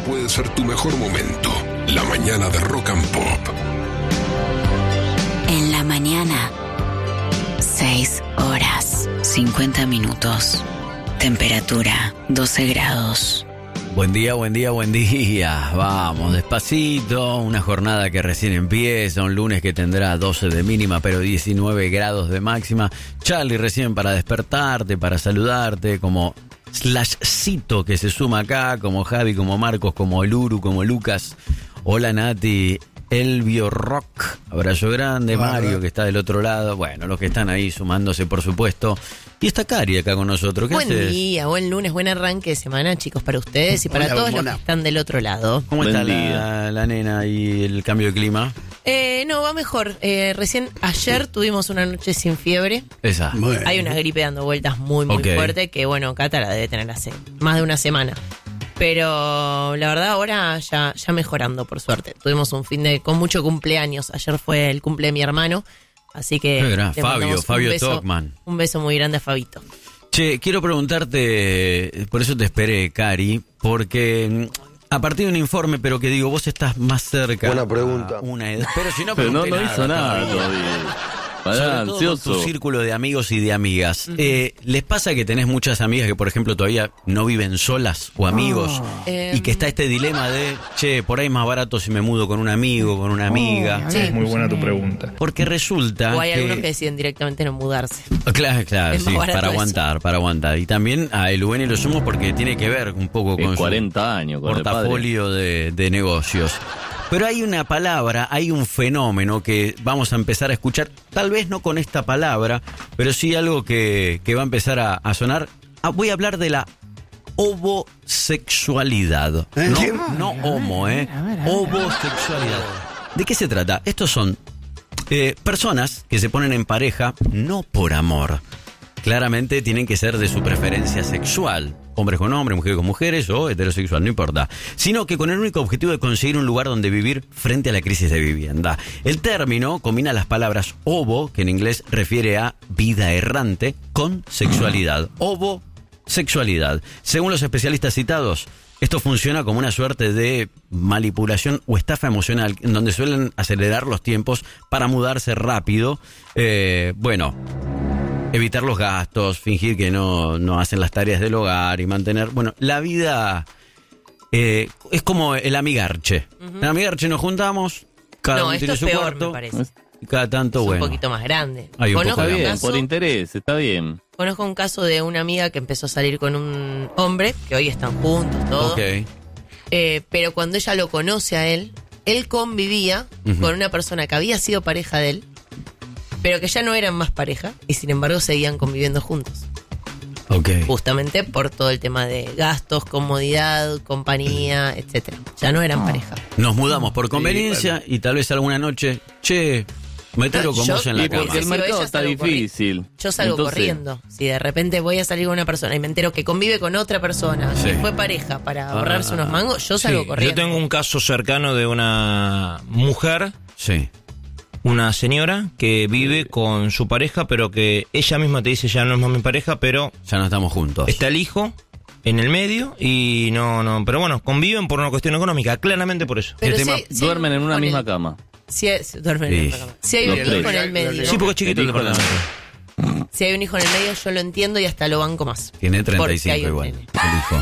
puede ser tu mejor momento. La mañana de Rock and Pop. En la mañana, 6 horas, 50 minutos. Temperatura, 12 grados. Buen día, buen día, buen día. Vamos, despacito. Una jornada que recién empieza. Un lunes que tendrá 12 de mínima, pero 19 grados de máxima. Charlie recién para despertarte, para saludarte, como Slashcito que se suma acá, como Javi, como Marcos, como Luru, como Lucas. Hola Nati, Elvio Rock, abrazo grande, Mario que está del otro lado, bueno, los que están ahí sumándose por supuesto. Y está Cari acá con nosotros. ¿Qué Buen haces? día, buen lunes, buen arranque de semana, chicos, para ustedes y para Hola, todos bombona. los que están del otro lado. ¿Cómo Buen está día. la nena y el cambio de clima? No, va mejor. Recién ayer tuvimos una noche sin fiebre. Esa. Bueno. Hay una gripe dando vueltas muy Ok. fuerte que, bueno, Cata la debe tener hace más de una semana. Pero la verdad ahora ya mejorando, por suerte. Tuvimos un fin de con mucho cumpleaños. Ayer fue el cumple de mi hermano. Así que Qué gran, le mandamos Fabio un beso, Tocman. un beso muy grande a Fabito. Che, quiero preguntarte, por eso te esperé, Cari, porque a partir de un informe, pero que digo, vos estás más cerca. Buena pregunta. a una edad. Pero si no Pero no pregunté hizo nada todavía. Sobre Pará, todo ansioso. con tu círculo de amigos y de amigas. ¿Les pasa que tenés muchas amigas que, por ejemplo, todavía no viven solas o amigos? Y que está este dilema de, che, por ahí es más barato si me mudo con un amigo, con una amiga. Sí. Es muy buena tu pregunta. Porque resulta O hay que... algunos que deciden directamente no mudarse. Claro, Es sí, más barato para aguantar. Y también a el UN lo sumo porque tiene que ver un poco con Es su 40 años con el padre. portafolio de negocios. Pero hay una palabra, hay un fenómeno que vamos a empezar a escuchar, tal vez no con esta palabra, pero sí algo que va a empezar a sonar. Voy a hablar de la ovosexualidad. ¿Qué? No homo, Ovosexualidad. ¿De qué se trata? Estos son personas que se ponen en pareja no por amor. Claramente tienen que ser de su preferencia sexual. Hombres con hombres, mujeres con mujeres o heterosexual, no importa. Sino que con el único objetivo de conseguir un lugar donde vivir frente a la crisis de vivienda. El término combina las palabras ovo, que en inglés refiere a vida errante, con sexualidad. Ovosexualidad. Según los especialistas citados, esto funciona como una suerte de manipulación o estafa emocional, en donde suelen acelerar los tiempos para mudarse rápido. Evitar los gastos, fingir que no hacen las tareas del hogar y mantener... Bueno, la vida es como el amigarche. El amigarche nos juntamos, cada uno esto tiene es su peor, cuarto, me parece. y cada tanto, Es bueno... un poquito más grande. Hay un Conozco poco Está de bien, caso- por interés, está bien. Conozco un caso de una amiga que empezó a salir con un hombre, que hoy están juntos, todo. Ok. Pero cuando ella lo conoce a él convivía con una persona que había sido pareja de él, pero que ya no eran más pareja, y sin embargo seguían conviviendo juntos. Ok. Justamente por todo el tema de gastos, comodidad, compañía, etcétera. Ya no eran pareja. Nos mudamos por conveniencia y tal vez alguna noche, che, metelo con Yo- vos en la Y cama. porque el Si mercado ella está salgo difícil. Yo salgo Entonces, corriendo. Si de repente voy a salir con una persona y me entero que convive con otra persona, Sí. que fue pareja para ahorrarse unos mangos, yo salgo Sí, corriendo. yo tengo un caso cercano de una mujer, Sí. una señora que vive con su pareja, pero que ella misma te dice ya no es más mi pareja, pero Ya no estamos juntos. está el hijo en el medio y no, pero bueno, conviven por una cuestión económica, claramente por eso. Pero el si tema- hay- si hay duermen en una con misma el- cama. duermen en Sí. una cama. Si hay Los un tres. hijo en el medio, Sí, porque es chiquito el El hijo de la- departamento. si hay un hijo en el medio, yo lo entiendo y hasta lo banco más. Tiene Porque 35 hay un igual, nene. el hijo.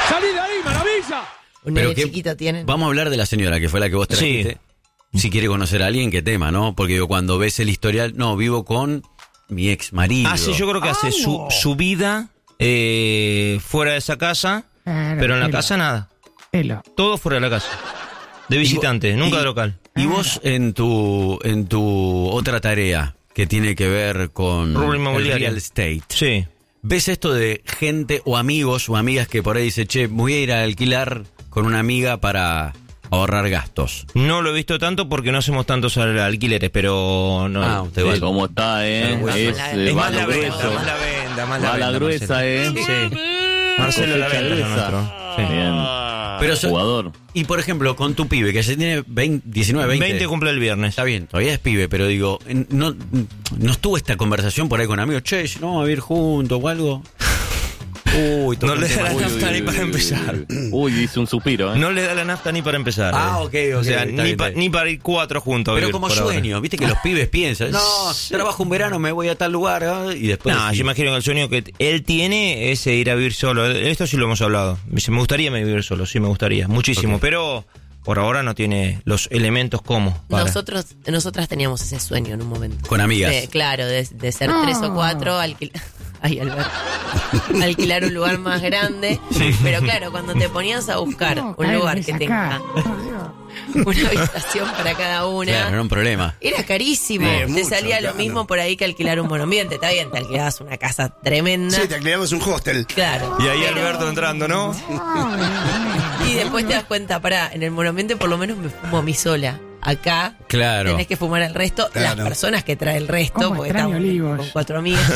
Un Pero nene que chiquito tienen. Vamos a hablar de la señora, que fue la que vos trajiste. Si quiere conocer a alguien, qué tema, ¿no? Porque digo, cuando ves el historial, no, vivo con mi ex marido. Ah, sí, yo creo que hace su vida fuera de esa casa, pero en la casa nada. Todo fuera de la casa. De visitante, nunca de local. Y vos en tu otra tarea, que tiene que ver con Rubro el inmobiliario. real estate, Sí. ¿ves esto de gente o amigos o amigas que por ahí dice, che, voy a ir a alquilar con una amiga para ahorrar gastos? No lo he visto tanto porque no hacemos tantos alquileres, pero no. Ah, usted va. ¿Cómo está, Es Es más bala la venta, grueso. más la venta, más Bala la venta. gruesa, Marcelo. Sí. Marcelo la Cosecha venta es gruesa. nuestro. Sí. Bien. Pero Jugador. Y por ejemplo, con tu pibe, que ya tiene 19, 20. 20 cumple el viernes. Está bien, todavía es pibe, pero digo, no estuvo esta conversación por ahí con amigos, che, si no vamos a vivir juntos o algo. Uy, no le da la nafta ni para empezar. Uy, hice un suspiro, No le da la nafta ni para empezar. Ok. O sea, ni para ir 4 juntos. Pero como sueño, ahora. Viste que los pibes piensan, no, trabajo un verano, me voy a tal lugar, y después... No, yo imagino que el sueño que él tiene es ir a vivir solo. Esto sí lo hemos hablado. Me gustaría vivir solo, sí me gustaría, muchísimo, pero por ahora no tiene los elementos como para. Nosotras teníamos ese sueño en un momento. Con amigas. Claro, de ser 3 o 4, alquilar un lugar más grande. Sí. Pero claro, cuando te ponías a buscar un lugar que tenga una habitación para cada una, claro, era un problema. Era carísimo. Te salía lo mismo por ahí que alquilar un monoambiente. Está bien, te alquilabas una casa tremenda. Sí, te alquilabas un hostel. Claro. Y ahí Alberto entrando, ¿no? Y después te das cuenta, en el monoambiente por lo menos me fumo a mí sola. Acá tenés que fumar al resto. Claro. Las personas que trae el resto, porque estamos con 4 amigas.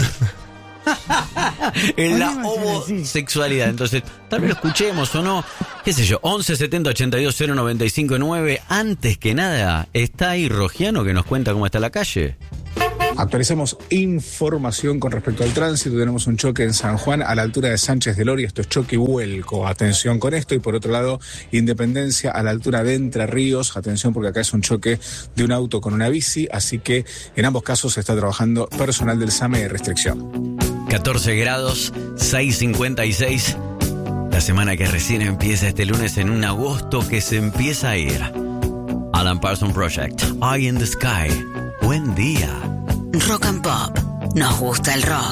En la homosexualidad. Entonces, tal vez lo escuchemos o no. Qué sé yo, 11 70 82 095 9. Antes que nada, ¿está ahí Rogiano que nos cuenta cómo está la calle? Actualicemos información con respecto al tránsito. Tenemos un choque en San Juan a la altura de Sánchez de Loria. Esto es choque y vuelco. Atención con esto. Y por otro lado, Independencia a la altura de Entre Ríos. Atención porque acá es un choque de un auto con una bici. Así que en ambos casos se está trabajando personal del SAME de restricción. 14 grados, 6:56. La semana que recién empieza este lunes en un agosto que se empieza a ir. Alan Parsons Project, Eye in the Sky. Buen día. Rock and Pop. Nos gusta el rock.